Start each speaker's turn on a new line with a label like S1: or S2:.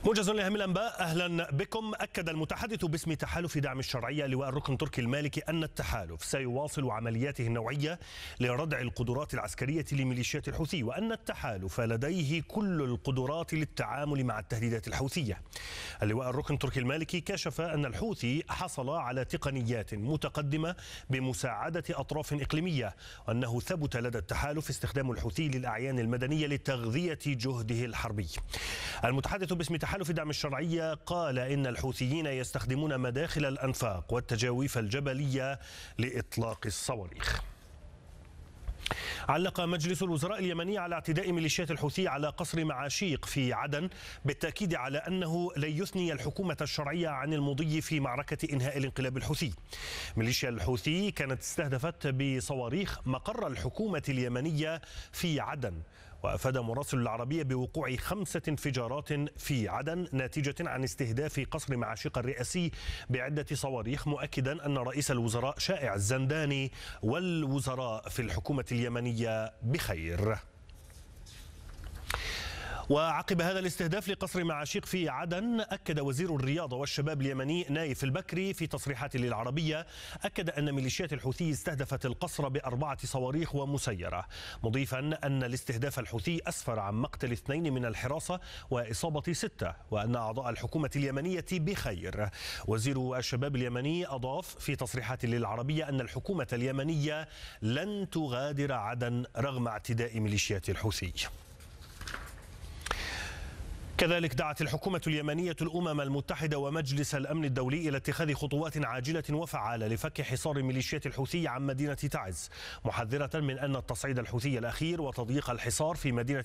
S1: موجز لأهم الأنباء، أهلا بكم. أكد المتحدث باسم تحالف دعم الشرعية لواء الركن تركي المالكي أن التحالف سيواصل عملياته النوعية لردع القدرات العسكرية لميليشيات الحوثي، وأن التحالف لديه كل القدرات للتعامل مع التهديدات الحوثية. اللواء الركن تركي المالكي كشف أن الحوثي حصل على تقنيات متقدمة بمساعدة أطراف إقليمية، وأنه ثبت لدى التحالف استخدام الحوثي للأعيان المدنية لتغذية جهده الحربي. المتحدث باسم تحالف دعم الشرعية قال إن الحوثيين يستخدمون مداخل الأنفاق والتجاويف الجبلية لإطلاق الصواريخ. علق مجلس الوزراء اليمني على اعتداء ميليشيات الحوثي على قصر معاشيق في عدن، بالتأكيد على أنه لن يثني الحكومة الشرعية عن المضي في معركة إنهاء الانقلاب الحوثي. ميليشيا الحوثي كانت استهدفت بصواريخ مقر الحكومة اليمنية في عدن، وأفاد مراسل العربية بوقوع 5 انفجارات في عدن ناتجة عن استهداف قصر معاشيق الرئاسي بعدة صواريخ، مؤكدا أن رئيس الوزراء شائع الزنداني والوزراء في الحكومة اليمنية بخير. وعقب هذا الاستهداف لقصر معاشيق في عدن، أكد وزير الرياضة والشباب اليمني نايف البكري في تصريحات للعربية أكد أن ميليشيات الحوثي استهدفت القصر ب4 صواريخ ومسيرة، مضيفا أن الاستهداف الحوثي أسفر عن مقتل 2 من الحراسة وإصابة 6، وأن أعضاء الحكومة اليمنية بخير. وزير الشباب اليمني أضاف في تصريحات للعربية أن الحكومة اليمنية لن تغادر عدن رغم اعتداء ميليشيات الحوثي. كذلك دعت الحكومة اليمنية الأمم المتحدة ومجلس الأمن الدولي إلى اتخاذ خطوات عاجلة وفعالة لفك حصار ميليشيات الحوثي عن مدينة تعز، محذرة من أن التصعيد الحوثي الأخير وتضييق الحصار في مدينة